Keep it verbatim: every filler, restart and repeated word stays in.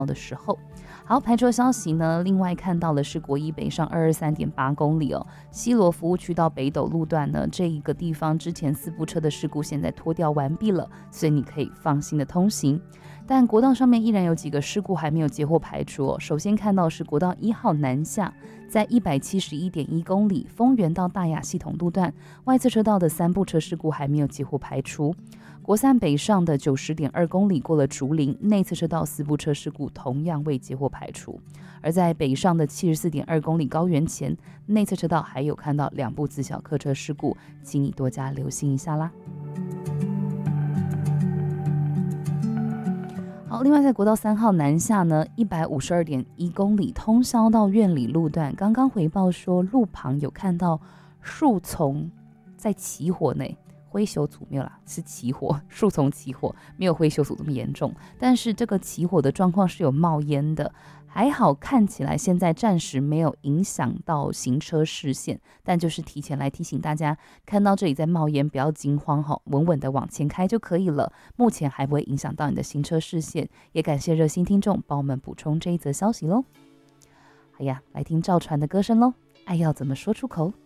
的时候。好，排除消息呢，另外看到的是国一北上 二二三点八 公里哦，西螺服务区到北斗路段呢，这一个地方之前四部车的事故现在拖掉完毕了，所以你可以放心的通行。但国道上面依然有几个事故还没有截获排除哦。首先看到是国道一号南下，在 一百七十一点一 公里丰原到大雅系统路段，外侧车道的三部车事故还没有截获排除。国三北上的 九十点二 公里过了竹林，内侧车道四部车事故同样未截获排除。而在北上的 七十四点二 公里高原前，内侧车道还有看到两部自小客车事故，请你多加留心一下啦。好，另外在国道三号南下呢 一百五十二点一 公里通霄到苑里路段，刚刚回报说路旁有看到树丛在起火呢，灰熊组没有啦，是起火，树丛起火，没有灰熊组这么严重，但是这个起火的状况是有冒烟的，还好看起来现在暂时没有影响到行车视线，但就是提前来提醒大家，看到这里在冒烟不要惊慌哈，稳稳的往前开就可以了，目前还不会影响到你的行车视线，也感谢热心听众帮我们补充这一则消息咯。哎呀，来听赵传的歌声咯，爱要怎么说出口。